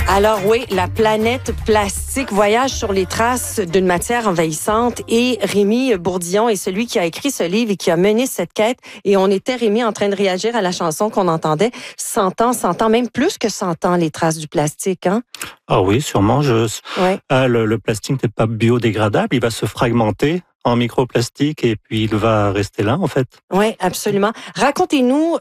Alors oui, la planète plastique voyage sur les traces d'une matière envahissante et Rémi Bourdillon est celui qui a écrit ce livre et qui a mené cette quête. Et on était, Rémi, en train de réagir à la chanson qu'on entendait. 100 ans, même plus que 100 ans, les traces du plastique, hein? Ah oui, sûrement. Ouais. Le plastique n'est pas biodégradable, il va se fragmenter en microplastique et puis il va rester là, en fait. Oui, absolument. Racontez-nous